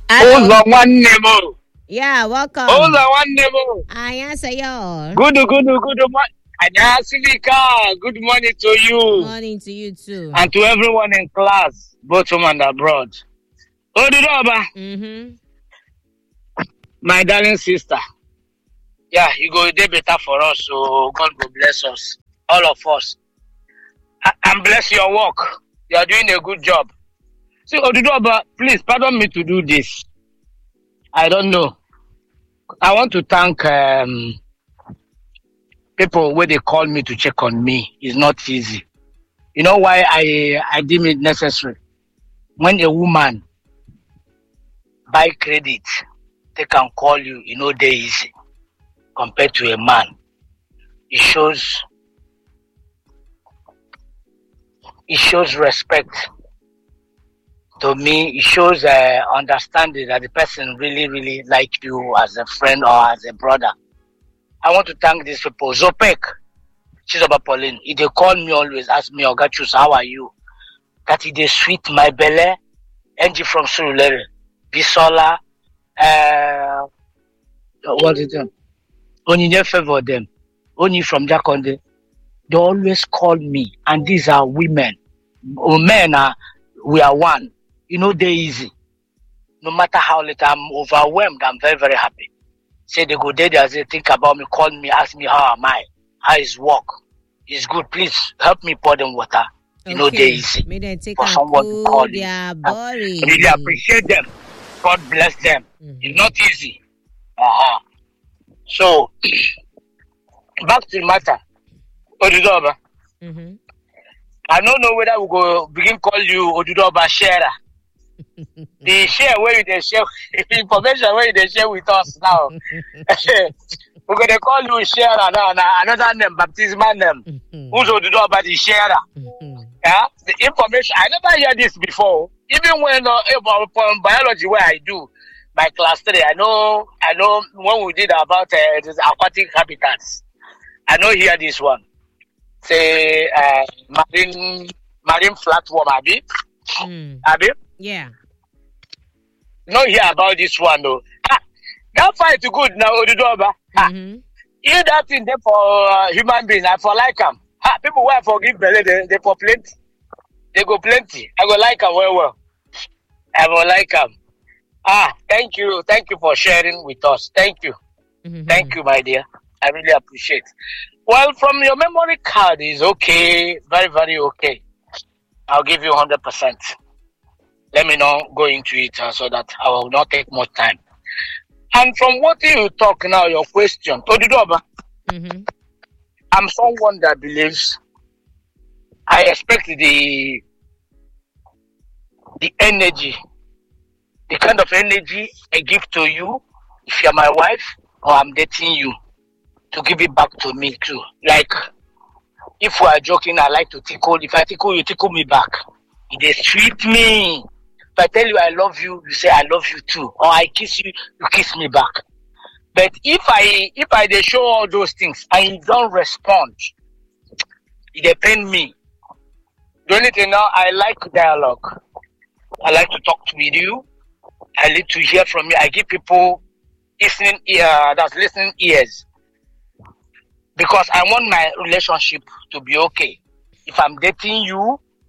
Hello. Ụzọ nwanne m. Yeah, welcome. Ụzọ nwanne m. Annyeonghaseyo. Good morning. Anyasivika. Good morning to you Morning to you too. and to everyone in class, both home and abroad. Odudoba, Mm-hmm. my darling sister. Yeah, you go day better for us, so God will bless us, all of us, and bless your work. You are doing a good job. See, Odudoba, please pardon me to do this. I don't know. I want to thank people where they call me to check on me. It's not easy. You know why I deem it necessary? When a woman buy credit, they can call you, they're easy compared to a man. It shows respect to me. It shows understanding that the person really, really like you as a friend or as a brother. I want to thank these people. Zopek, Chizoba Pauline, they call me always, ask me, Ogachus, how are you? That they sweet my belly. Angie from Surulere, Bisola, what is it? Only never favor them. Only from Jakonde. They always call me, and these are women. Men we are one. They're easy. No matter how little I'm overwhelmed, I'm very, very happy. Say they go there, they think about me, call me, ask me how am I, how is work. It's good. Please help me pour them water. They're easy for someone to call you. I really appreciate them. God bless them. Mm-hmm. It's not easy. So, back to the matter. Odudoba. Mm-hmm. I don't know whether we go begin call you Odudoba sharer. The share where they share information where they share with us now. We're gonna call you sharer now. Another name, baptismal name. Who's Odudoba the sharer? Yeah, the information. I never hear this before. Even when from biology where I do my class 3, I know when we did about aquatic habitats. I know hear this one. Say marine flatworm, Abi. Abi? Yeah. No hear about this one though. That fight good now, Odudoba. Mm-hmm. Hear that thing there for human beings. I for like them. People who forgive belly, they for plenty. They go plenty. I go like them well. I will like them. Thank you for sharing with us. Thank you. Mm-hmm. Thank you, my dear. I really appreciate. Well, from your memory card is okay, very, very okay. I'll give you 100%. Let me not go into it so that I will not take much time. And from what you talk now, your question, Odudoba, mm-hmm. I'm someone that believes I expect the energy, the kind of energy I give to you, if you're my wife or I'm dating you, to give it back to me too. Like, if we are joking, I like to tickle. If I tickle you, tickle me back. They sweet me. If I tell you I love you, you say I love you too. Or I kiss you, you kiss me back. But if I they show all those things and you don't respond, it depends me. The only thing now, I like dialogue. I like to talk with you. I like to hear from you. I give people listening ears. Because I want my relationship to be okay. If I'm dating you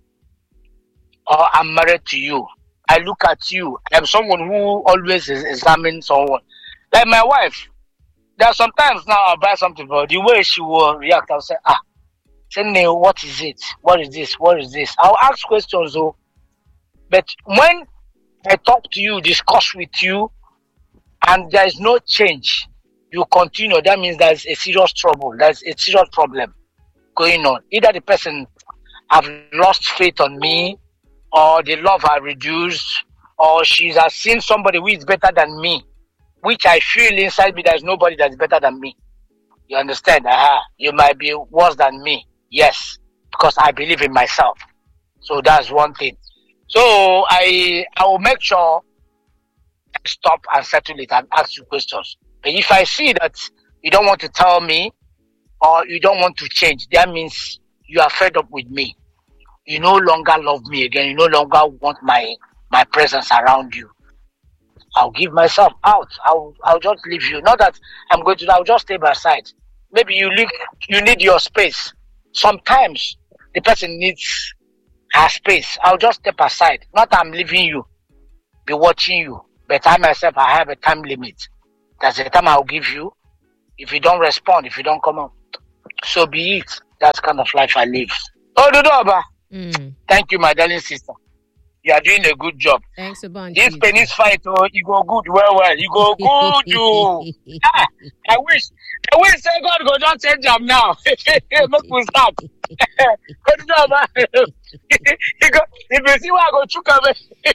or I'm married to you, I look at you. I'm someone who always examines someone. Like my wife. There are sometimes now I'll buy something, but the way she will react, I'll say, Neil, what is it? What is this? What is this? I'll ask questions though. But when I talk to you, discuss with you, and there is no change, you continue, that means there's a serious trouble. There's a serious problem going on. Either the person have lost faith on me, or the love are reduced, or she has seen somebody who is better than me, which I feel inside me there's nobody that's better than me. You understand? You might be worse than me. Yes, because I believe in myself. So that's one thing. So I will make sure I stop and settle it and ask you questions. But if I see that you don't want to tell me or you don't want to change, that means you are fed up with me. You no longer love me again. You no longer want my presence around you. I'll give myself out. I'll just leave you. Not that I'm going to. I'll just stay by side. Maybe you need your space. Sometimes the person needs her space. I'll just step aside. Not that I'm leaving you, be watching you. But I myself, I have a time limit. That's the time I'll give you. If you don't respond, if you don't come up, so be it. That's kind of life I live. Oh, Dodoba. Thank you, my darling sister. You are doing a good job. Thanks a bunch. This penis fight, you go good, well. You go good, you. I wish say God go just change them now. Make we start. Dodoba. If you see where I go chook him,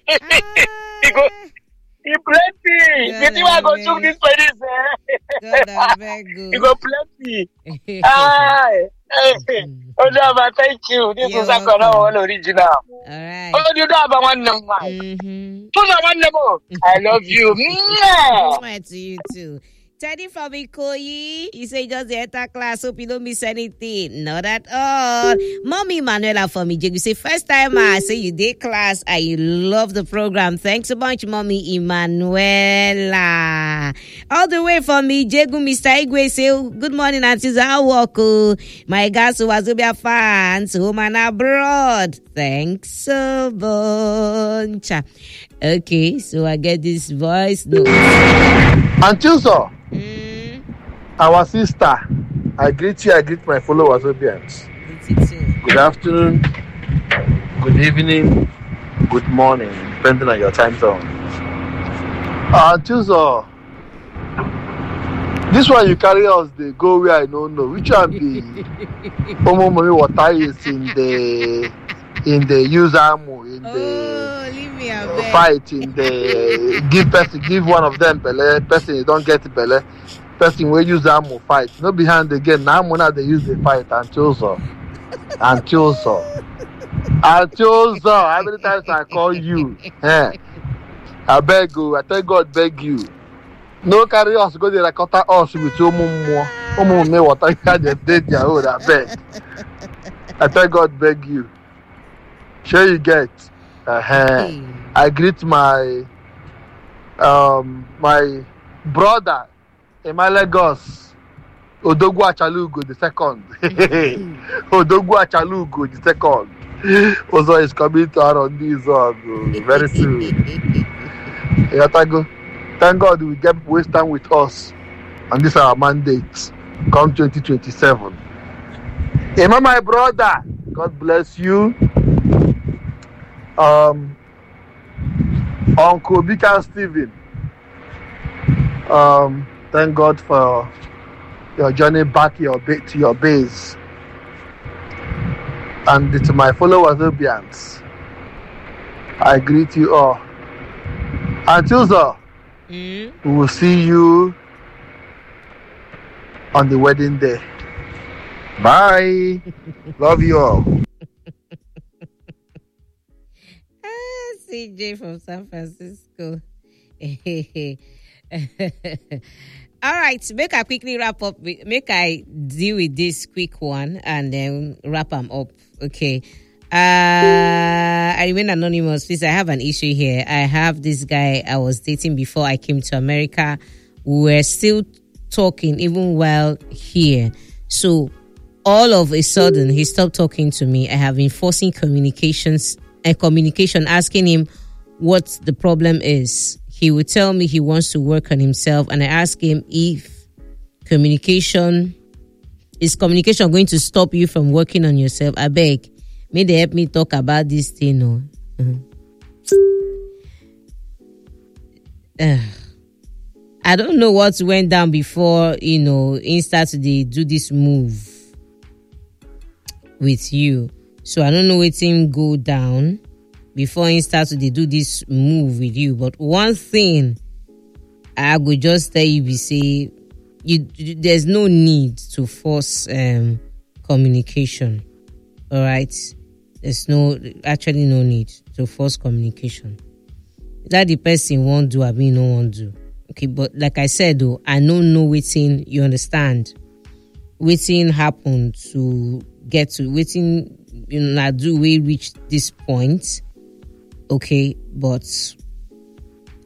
he plenty. If you see where I go chook this penis, he go plenty. Dodoba, thank you. This is all original. All right. Oh, Dodoba, one number. I love you. To you too. Teddy from Ikoyi, you say just the enter class, hope you don't miss anything. Not at all. Mommy Manuela from Ijegu, you say first time I say you did class and you love the program. Thanks a bunch, Mommy Emanuela. All the way from Ijegu, Mr. Igwe say good morning, Auntie Zawako. My guys who was Zubia fans, home and abroad. Thanks so much. Okay, so I get this voice note. Until so. Our sister, I greet you, I greet my followers, audience. Good afternoon, good evening, good morning, depending on your time zone. Until so, this one you carry us, they go where I don't know. Which one be water is in the use ammo, in the fight, in the give one of them belle, person you don't get belle. Person will use ammo fight. No behind again. Now now they use the fight until so. How many times I call you? I beg you. I tell God beg you. No carry us go there like us with your mum me what I had the dead your own. I beg. I tell God beg you. Sure you get. I greet my my brother. In my Lagos, Odogwu Achalugo the second. Odogwu Achalugo the second. Also is coming to our on this one very soon. Thank God we get waste time with us on this our mandate come 2027. Emma, my brother, God bless you. Uncle Bika Stephen. Thank God for your journey back to your base. And to my followers, Obians, I greet you all. Until so, we will see you on the wedding day. Bye. Love you all. CJ from San Francisco. All right, make I quickly wrap up. Make I deal with this quick one and then wrap them up. Okay. I remain anonymous. Please, I have an issue here. I have this guy I was dating before I came to America. We're still talking even while here. So all of a sudden, he stopped talking to me. I have been forcing communication, asking him what the problem is. He would tell me he wants to work on himself, and I ask him if communication going to stop you from working on yourself. I beg, may they help me talk about this thing. No, I don't know what went down before Insta today do this move with you. So I don't know what thing go down before Insta today do this move with you. But one thing I would just tell you, there's no need to force communication. All right, there's no need to force communication. That the person won't do, I mean no one do. Okay, but like I said though, I don't know waiting. You understand? Waiting happened to get to waiting. Do we reach this point? Okay, but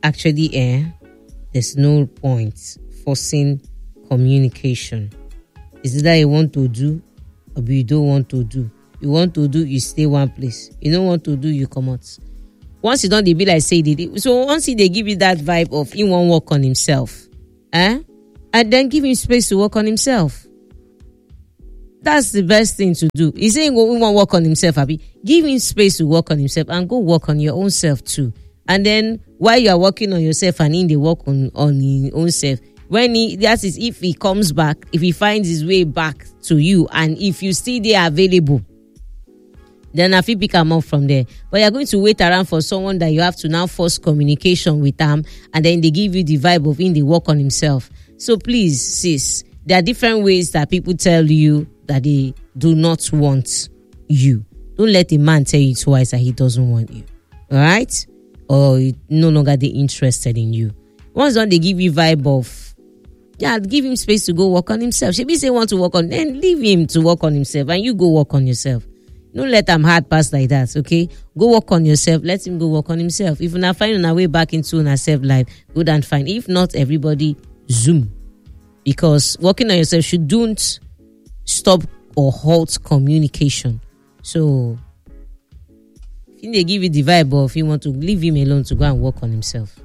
actually there's no point forcing communication. Is it that you want to do or you don't want to do? You want to do, you stay one place. You don't want to do, you come out. Once you don't, they be like say they. So once they give you that vibe of he won't work on himself, and then give him space to work on himself. That's the best thing to do. He's saying he won't work on himself, Abi. Give him space to work on himself and go work on your own self too. And then while you are working on yourself and in the work on his own self, if he comes back, if he finds his way back to you, and if you still there available, then I feel pick him up from there. But you're going to wait around for someone that you have to now force communication with them, and then they give you the vibe of in the work on himself. So please, sis, there are different ways that people tell you that they do not want you. Don't let a man tell you twice that he doesn't want you. All right? Or no longer they're interested in you. Once they give you vibe of, give him space to go work on himself. She be say want to work on, then leave him to work on himself and you go work on yourself. Don't let him hard pass like that, okay? Go work on yourself. Let him go work on himself. If you're not finding a way back into a self life, good and fine. If not, everybody zoom. Because working on yourself shouldn't stop or halt communication. So if they give you the vibe of you want to leave him alone to go and work on himself.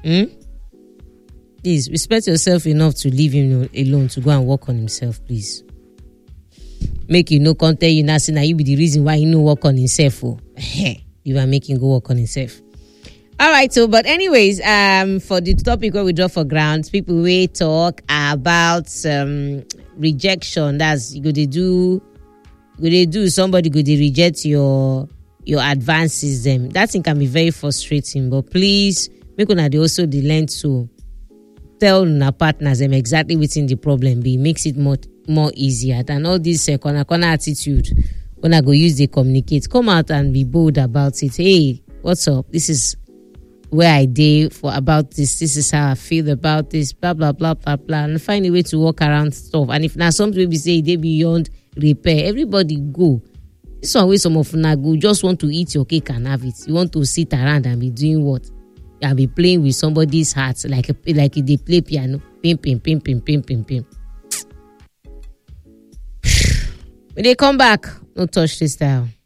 Please respect yourself enough to leave him alone to go and work on himself, please. Make you no content you now say now you be the reason why he no work on himself. You are making go work on himself. All right, so but anyways, for the topic where we draw for ground, people will talk about rejection. That's you go they do somebody go they reject your advances them. That thing can be very frustrating, but please make una they also learn to tell una partners them exactly within the problem be. Makes it more easier than all this corner attitude when I go use they communicate. Come out and be bold about it. Hey, what's up? This is where I did for about this. This is how I feel about this. Blah blah blah blah blah. And find a way to work around stuff. And if now something we say they beyond repair, everybody go. This one way some of una go just want to eat your cake and have it. You want to sit around and be doing what? And be playing with somebody's heart like they play piano. Pim pim pim pim pim pim pim. When they come back, don't touch this style.